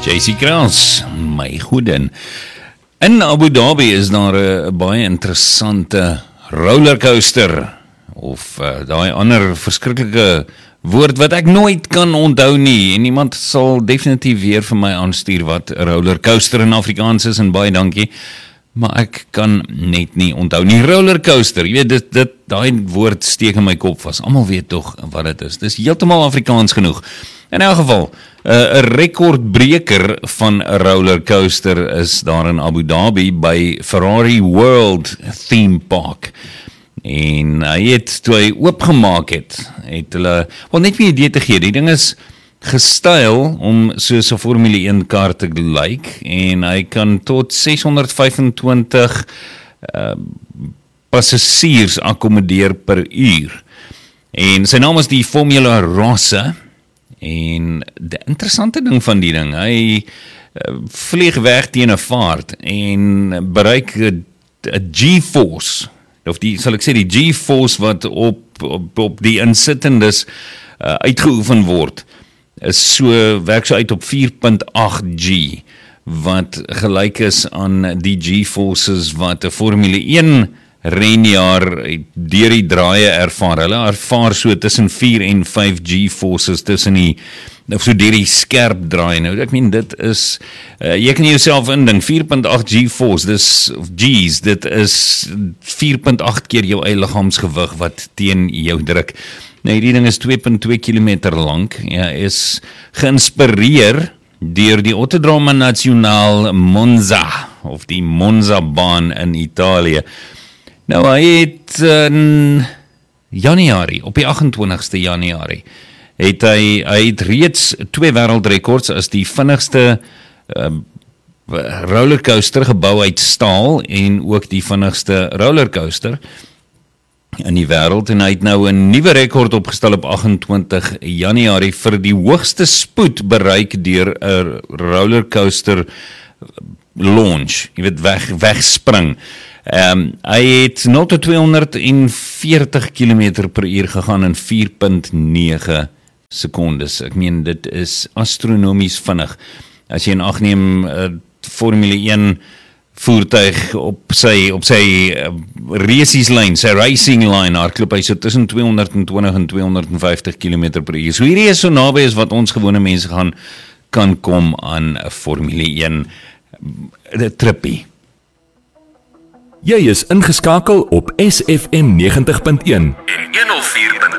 JC Kraus, my goedin. In Abu Dhabi is daar 'n baie interessante rollercoaster, of daai ander verskriklike woord wat ek nooit kan onthou nie, en iemand sal definitief weer vir my aanstuur wat 'n rollercoaster in Afrikaans is, en baie dankie, maar ek kan net nie onthou nie. Rollercoaster, jy weet, daai woord steek in my kop vas, almal weet tog wat dit is, dis heeltemal Afrikaans genoeg. In elk geval, 'n rekordbreker van 'n rollercoaster is daar in Abu Dhabi by Ferrari World Theme Park. En hy het, toe hy oopgemaak het hulle, net vir 'n idee te gee, die ding is gestyl om soos 'n Formule 1 kar te lyk, en hy kan tot 625 passasiers akkommodeer per uur. En sy naam is die Formula Rossa. En die interessante ding van die ding, hy vlieg weg teen 'n vaart en bereik 'n G-force, of sal ek sê die G-force wat op die insittendes uitgeoefen word, werk so uit op 4.8 G, wat gelyk is aan die G-forces wat 'n Formule 1 renjaar deur die draaie ervaar. Hulle ervaar so tussen 4 en 5 G-forces tussen of so deur die skerp draai. Nou, ek meen, dit is, jy kan jouself indink, 4.8 G-force, dit is 4.8 keer jou eie liggaamsgewig wat teen jou druk. Nou, die ding is 2.2 kilometer lank, is geïnspireer deur die Autodromo Nazionale Monza, of die Monza-baan in Italië. Nou, hy het in Januarie, op die 28ste Januarie, hy het reeds 2 wêreldrekords as die vinnigste rollercoaster gebou uit staal, en ook die vinnigste rollercoaster in die wêreld, en hy het nou 'n nuwe rekord opgestel op 28 Januarie vir die hoogste spoed bereik deur 'n rollercoaster launch, jy weet, wegspring. Hy het 0 tot 240 km per uur gegaan in 4.9 sekondes. Ek meen, dit is astronomies vinnig. As jy in ag neem, Formule 1 voertuig op sy racingslyn, sy racing line, hardloop hy so tussen 220 en 250 km per uur. So hierdie is so naby as wat ons gewone mense kan kom aan 'n Formule 1 trippie. Jy is ingeskakel op SFM 90.1 en 104.5